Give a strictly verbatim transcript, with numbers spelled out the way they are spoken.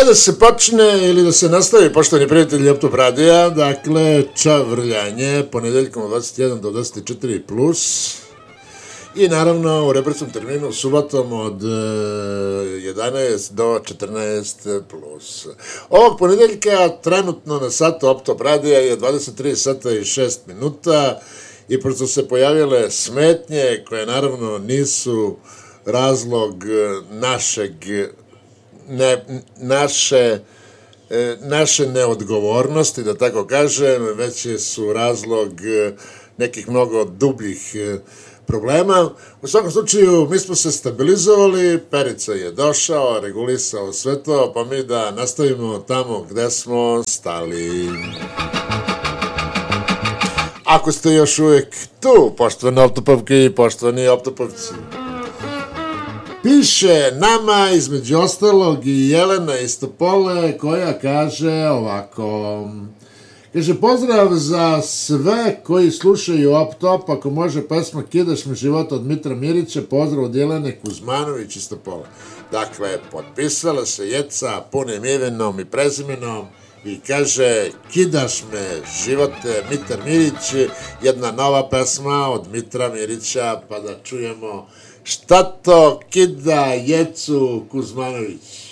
Ajde da se počne ili da se nastavi, poštovani prijatelji Optop radija, dakle, čavrljanje, ponedeljkom od dvadeset jedan do dvadeset četiri plus, i naravno u reprezentativnom terminu subotom od jedanaest do četrnaest plus. Ovog ponedeljka trenutno na satu Optop radija je dvadeset tri sata i šest minuta i pošto se pojavile smetnje koje naravno nisu razlog našeg Ne, naše, naše neodgovornosti, da tako kažem, već su razlog nekih mnogo dubljih problema. U svakom slučaju, mi smo se stabilizovali, Perica je došao, regulisao sve to, pa mi da nastavimo tamo gde smo stali. Ako ste još uvijek tu, poštovani optopovke i poštovani optopovci, piše nama između ostalog i Jelena iz Topole, koja kaže ovako. Kaže, pozdrav za sve koji slušaju Optop, ako može pesma Kidaš mi život od Mitra Mirića, pozdrav od Jelene Kuzmanović iz Topole. Dakle, potpisala se Jeca punim imenom i prezimenom i kaže, Kidaš me živote, Mitar Mirić, jedna nova pesma od Mitra Mirića, pa da čujemo šta to kida Jecu Kuzmanović.